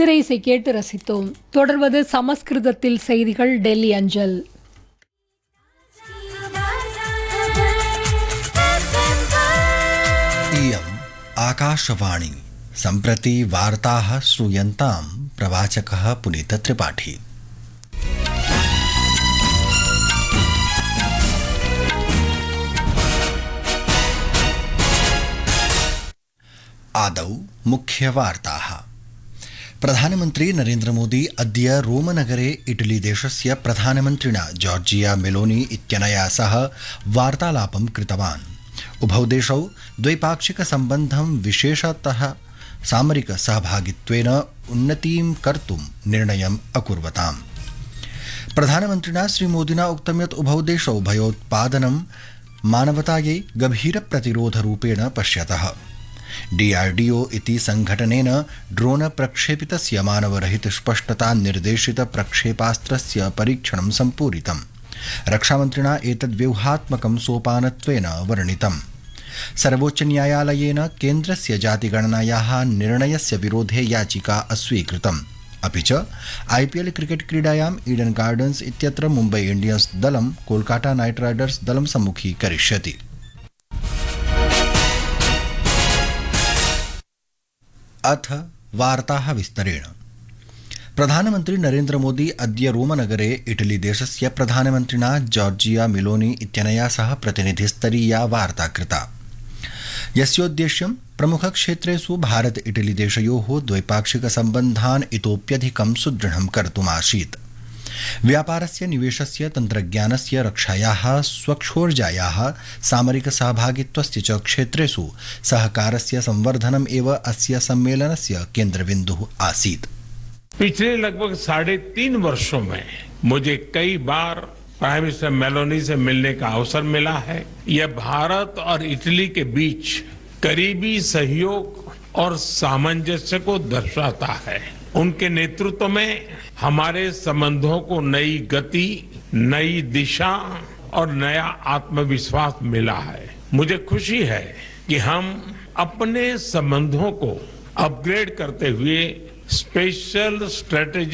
திரை இசை கேட்டு ரசித்தோம். தொடர்வது சமஸ்கிருதத்தில் செய்திகள் டெல்லி அஞ்சல். इयम् आकाशवाणी सम्प्रति वार्ताः श्रूयन्तां प्रवाचकः पुनीत त्रिपाठी। आदौ मुख्यवार्ताः। प्रधानमन्त्री नरेन्द्र मोदी अद्य रोमनगरे इटली देशस्य प्रधानमन्त्रिणा जॉर्जिया मेलोनी इत्यनया सह वार्तालापं कृतवान्। उभौ देशौ द्वैपाक्षिकसम्बन्धं विशेषतः सामरिक सहभागित्वेन उन्नतिं कर्तुं निर्णयम् अकुर्वताम्। प्रधानमन्त्रिणा श्रीमोदिना उक्तं यत् उभौ देशौ भयोत्पादनं मानवतायै गभीरप्रतिरोधरूपेण पश्यतः। DRDO इति संघटनेन ड्रोन प्रक्षेपितस्य मानवरहित स्पष्टता निर्देशित प्रक्षेपास्त्रस्य परीक्षणं सम्पूरितम्। रक्षामन्त्रिणा एतद् व्यूहात्मकं सोपानत्वेन वर्णितम्। सर्वोच्चन्यायालयेन केन्द्रस्य जातिगणनायाः निर्णयस्य विरोधे याचिका अस्वीकृतम्। अपि च IPL क्रिकेट क्रीडायाम् ईडन गार्डन्स इत्यत्र मुम्बै इंडियन्स दलं कोलकाता नाइट राइडर्स दलं सम्मुखीकरिष्यति। अथ वार्ताः विस्तरेण। प्रधानमन्त्री नरेन्द्र मोदी अद्य रोमनगरे इटली देशस्य प्रधानमन्त्रिणा जॉर्जिया मेलोनी इत्यनया सह प्रतिनिधिस्तरीया वार्ता कृता, यस्योद्देश्यं प्रमुखक्षेत्रेषु भारत इटली देशयोः द्वैपाक्षिकसम्बन्धान् इतोप्यधिकं सुदृढं कर्तुमासीत्। व्यापारस्य, निवेशस्य, तन्त्रज्ञानस्य, रक्षायाः, स्वच्छोर्जायाः, सामरिक सहभागित्वस्य च क्षेत्रेषु सहकारस्य संवर्धनम् एव अस्य सम्मेलनस्य केन्द्रबिन्दुः आसीत्। पिछले लगभग 3.5 वर्षों में मुझे कई बार प्राइम मिनिस्टर मेलोनी से मिलने का अवसर मिला है। यह भारत और इटली के बीच करीबी सहयोग और सामंजस्य को दर्शाता है। उनके नेतृत्व में हमारे संबंधों को नई गति, नई दिशा और नया आत्मविश्वास मिला है। मुझे खुशी है कि हम अपने संबंधों को अपग्रेड करते हुए स्पेशल स्ट्रेटेजी